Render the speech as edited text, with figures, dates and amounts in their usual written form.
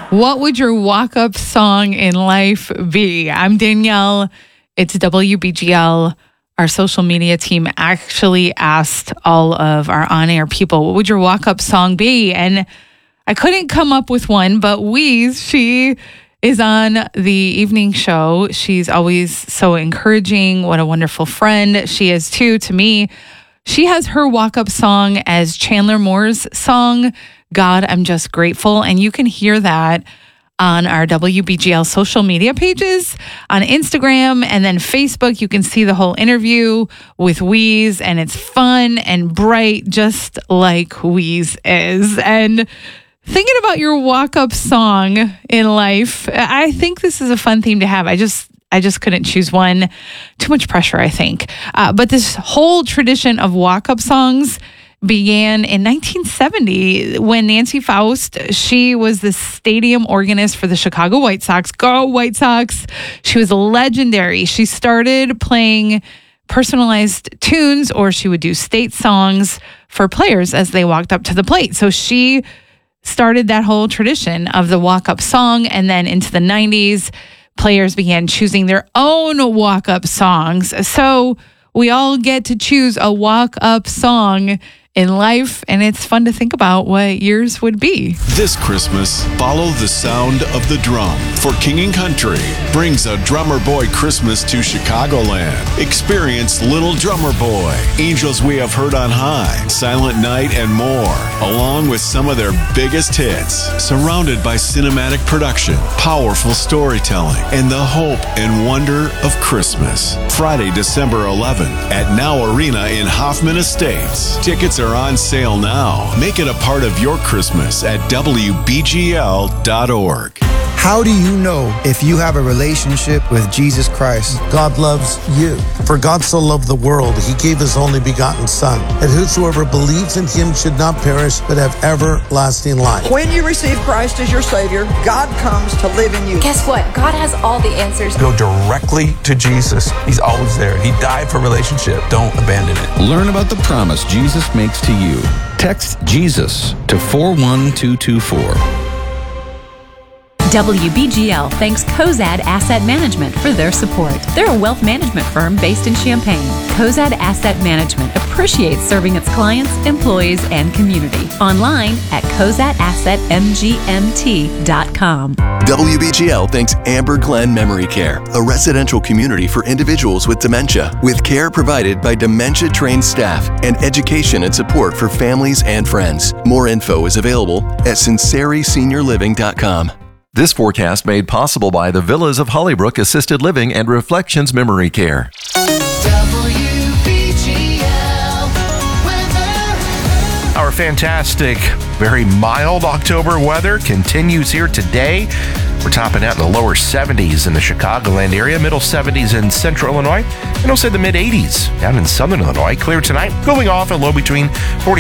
What would your walk-up song in life be? I'm Danielle. It's WBGL. Our social media team actually asked all of our on-air people, what would your walk-up song be? And I couldn't come up with one, but Weeze, she is on the evening show. She's always so encouraging. What a wonderful friend she is, too, to me. She has her walk-up song as Chandler Moore's song, God, I'm Just Grateful. And you can hear that on our WBGL social media pages on Instagram and then Facebook. You can see the whole interview with Weeze, and it's fun and bright, just like Weeze is. And thinking about your walk-up song in life, I think this is a fun theme to have. I just couldn't choose one. Too much pressure, I think. But this whole tradition of walk-up songs began in 1970 when Nancy Faust, she was the stadium organist for the Chicago White Sox. Go White Sox! She was legendary. She started playing personalized tunes, or she would do state songs for players as they walked up to the plate. So she started that whole tradition of the walk-up song, and then into the 90s, players began choosing their own walk-up songs. So we all get to choose a walk-up song in life, and it's fun to think about what yours would be. This Christmas, follow the sound of the drum, for King & Country brings a Drummer Boy Christmas to Chicagoland. Experience Little Drummer Boy, Angels We Have Heard on High, Silent Night, and more, along with some of their biggest hits. Surrounded by cinematic production, powerful storytelling, and the hope and wonder of Christmas. Friday, December 11th at Now Arena in Hoffman Estates. Tickets are on sale now. Make it a part of your Christmas at WBGL.org. How do you know if you have a relationship with Jesus Christ? God loves you. For God so loved the world, he gave his only begotten Son, that whosoever believes in him should not perish, but have everlasting life. When you receive Christ as your Savior, God comes to live in you. Guess what? God has all the answers. Go directly to Jesus. He's always there. He died for a relationship. Don't abandon it. Learn about the promise Jesus makes to you. Text Jesus to 41224. WBGL thanks Cozad Asset Management for their support. They're a wealth management firm based in Champaign. Cozad Asset Management appreciates serving its clients, employees, and community. Online at cozadassetmgmt.com. WBGL thanks Amber Glen Memory Care, a residential community for individuals with dementia, with care provided by dementia-trained staff and education and support for families and friends. More info is available at sinceriseniorliving.com. This forecast made possible by the Villas of Hollybrook Assisted Living and Reflections Memory Care. Our fantastic, very mild October weather continues here today. We're topping out in the lower 70s in the Chicagoland area, middle 70s in central Illinois, and also the mid 80s down in southern Illinois. Clear tonight, cooling off a low between 40